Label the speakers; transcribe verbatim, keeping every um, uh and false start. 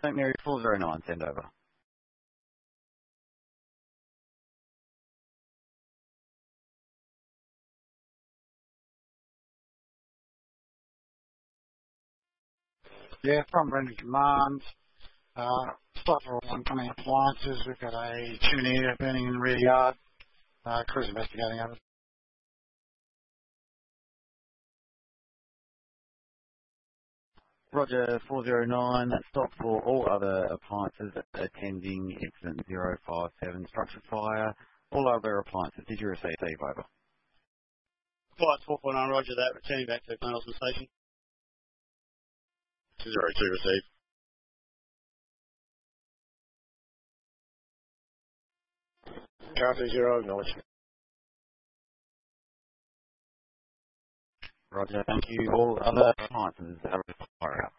Speaker 1: Saint Mary four zero nine, send over.
Speaker 2: Yeah, from Brendan Command. Uh, stop for all incoming appliances. We've got a chimney burning in the rear yard. Uh, crew's investigating over.
Speaker 1: Roger four zero nine, stop for all other appliances attending incident zero five seven, structure fire. All other appliances, did you receive? Over.
Speaker 3: Flight four four nine, roger that. Returning back to Glen Elston Station. two zero two, received. Car three zero, acknowledged.
Speaker 1: Roger, thank you. All other appliances are fire out.